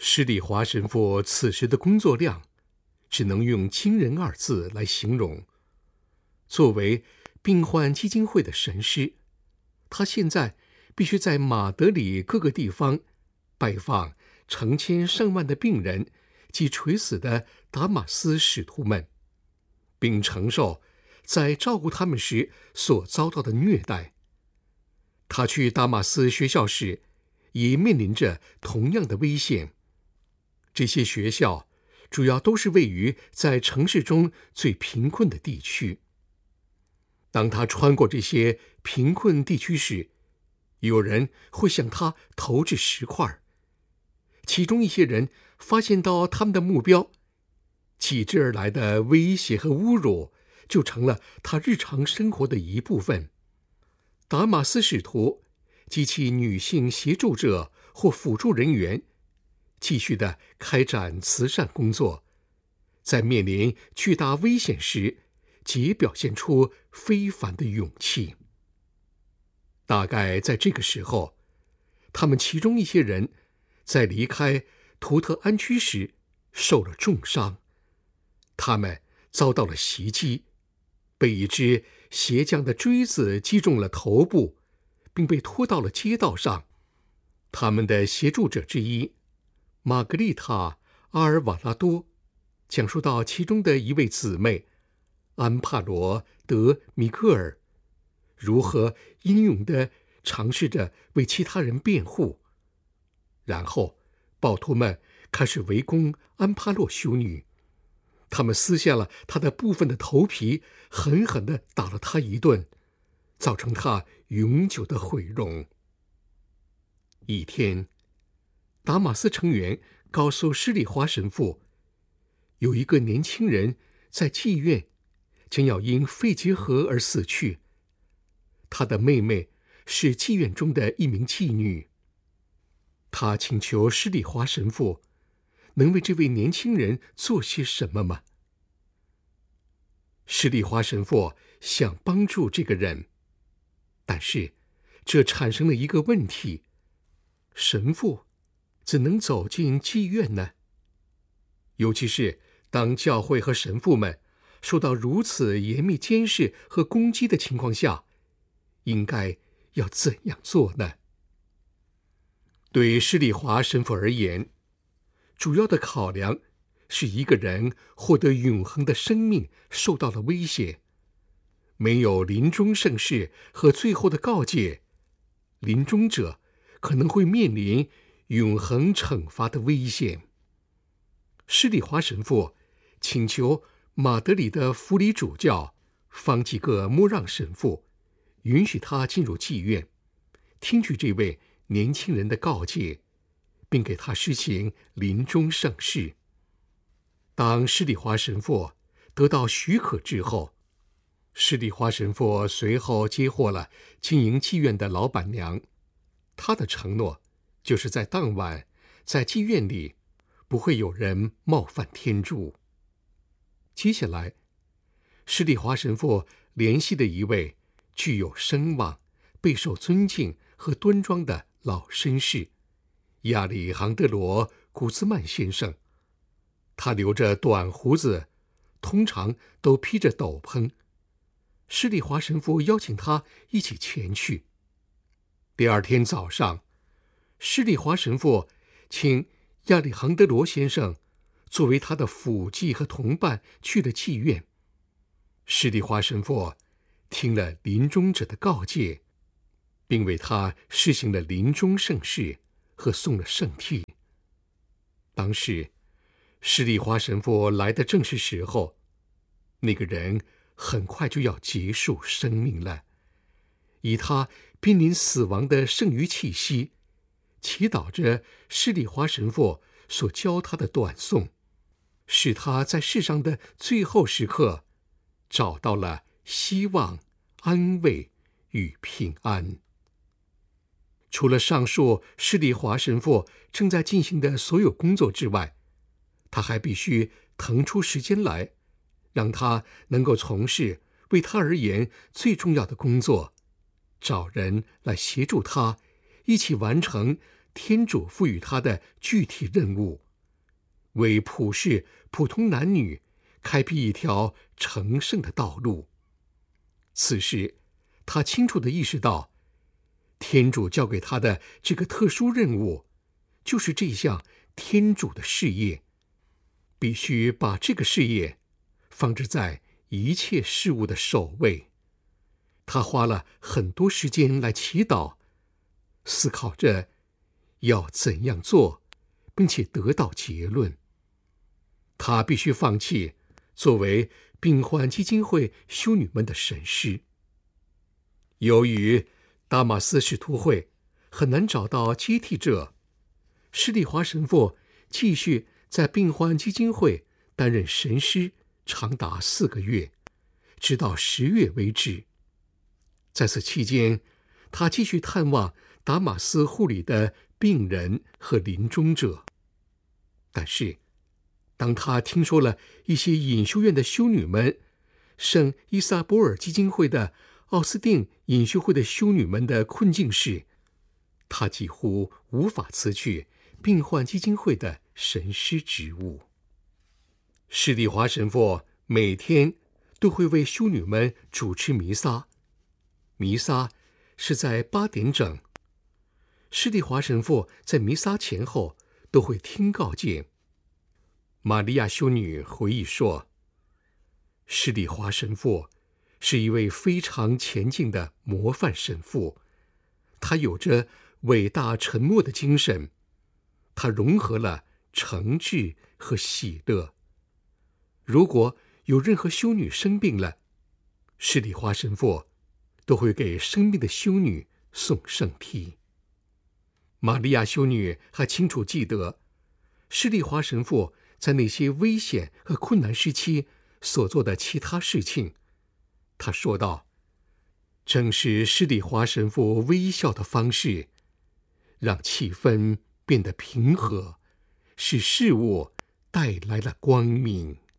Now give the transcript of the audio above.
施礼华神父此时的工作量，只能用惊人二字来形容。作为病患基金会的神师，他现在必须在马德里各个地方拜访成千上万的病人及垂死的达马斯使徒们，并承受在照顾他们时所遭到的虐待。他去达马斯学校时，也面临着同样的危险。这些学校主要都是位于在城市中最贫困的地区。当他穿过这些贫困地区时，有人会向他投掷石块，其中一些人发现到他们的目标，继之而来的威胁和侮辱就成了他日常生活的一部分。达马斯使徒及其女性协助者或辅助人员继续地开展慈善工作，在面临巨大危险时，即表现出非凡的勇气。大概在这个时候，他们其中一些人在离开图特安区时受了重伤，他们遭到了袭击，被一只鞋匠的锥子击中了头部，并被拖到了街道上。他们的协助者之一玛格丽塔·阿尔瓦拉多讲述到其中的一位姊妹安帕罗·德·米格尔如何英勇地尝试着为其他人辩护。然后暴徒们开始围攻安帕洛修女，他们撕下了她的部分的头皮，狠狠地打了她一顿，造成她永久的毁容。一天，达马斯成员告诉施礼华神父，有一个年轻人在妓院将要因肺结核而死去。他的妹妹是妓院中的一名妓女。他请求施礼华神父能为这位年轻人做些什么吗？施礼华神父想帮助这个人，但是这产生了一个问题：神父怎能走进妓院呢？尤其是当教会和神父们受到如此严密监视和攻击的情况下，应该要怎样做呢？对施礼华神父而言，主要的考量是一个人获得永恒的生命受到了威胁。没有临终圣事和最后的告诫，临终者可能会面临永恒惩罚的危险。施礼华神父请求马德里的福里主教方济各莫让神父允许他进入妓院，听取这位年轻人的告诫，并给他施行临终圣事。当施礼华神父得到许可之后，施礼华神父随后接获了经营妓院的老板娘，他的承诺就是在当晚在妓院里不会有人冒犯天主。接下来，施礼华神父联系了一位具有声望、备受尊敬和端庄的老绅士亚里杭德罗·古兹曼先生。他留着短胡子，通常都披着斗篷。施礼华神父邀请他一起前去。第二天早上，施礼华神父请亚里杭德罗先生作为他的辅祭和同伴去了妓院。施礼华神父听了临终者的告诫，并为他施行了临终圣事和送了圣替。当时施礼华神父来的正是时候，那个人很快就要结束生命了。以他濒临死亡的剩余气息，祈祷着施礼华神父所教他的短颂，使他在世上的最后时刻找到了希望、安慰与平安。除了上述施礼华神父正在进行的所有工作之外，他还必须腾出时间来，让他能够从事为他而言最重要的工作，找人来协助他一起完成天主赋予他的具体任务，为普世普通男女开辟一条成圣的道路。此时，他清楚地意识到，天主交给他的这个特殊任务，就是这项天主的事业，必须把这个事业放置在一切事物的首位。他花了很多时间来祈祷，思考着要怎样做，并且得到结论。他必须放弃作为病患基金会修女们的神师。由于达马斯使徒会很难找到接替者，施利华神父继续在病患基金会担任神师长达4个月，直到10月为止。在此期间，他继续探望达马斯护理的病人和临终者。但是，当他听说了一些隐修院的修女们、圣伊萨波尔基金会的奥斯定隐修会的修女们的困境时，他几乎无法辞去病患基金会的神师职务。施利华神父每天都会为修女们主持弥撒，弥撒是在8点整。施利华神父在弥撒前后都会听告诫。玛利亚修女回忆说，施利华神父是一位非常前进的模范神父，他有着伟大沉默的精神，他融合了诚挚和喜乐。如果有任何修女生病了，施利华神父都会给生病的修女送圣体。玛利亚修女还清楚记得，施利华神父在那些危险和困难时期所做的其他事情。他说道，正是施利华神父微笑的方式，让气氛变得平和，使事物带来了光明。